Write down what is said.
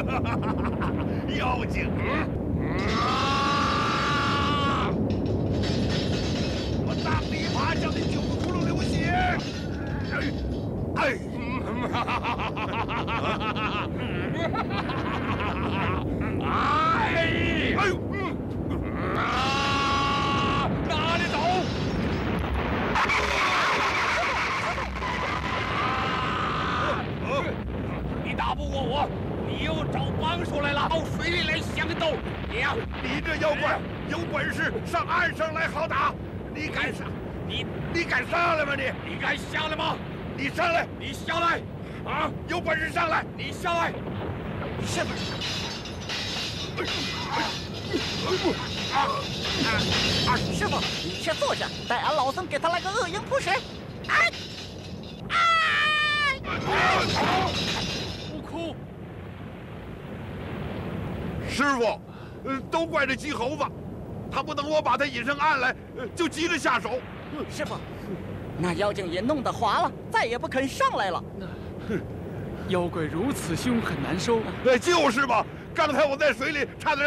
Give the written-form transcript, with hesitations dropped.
妖精！我大琵琶叫你9个窟窿流血！哎！哎呦！哪里走？你打不过我，你又找帮手来了，到水里来相斗。你这妖怪有本事上岸上来好打，你敢上？你敢上来吗？你敢下来吗？你上来！你下来！啊，有本事上来！你下来！ 师傅。师傅，你先坐下，待俺老僧给他来个恶影扑食。哎！ 悟空， 师傅，都怪这鸡猴子，他不等我把他引上岸来，就急着下手。 师傅，那妖精也弄得滑了，再也不肯上来了。 妖怪如此凶狠难收。 就是嘛，刚才我在水里差点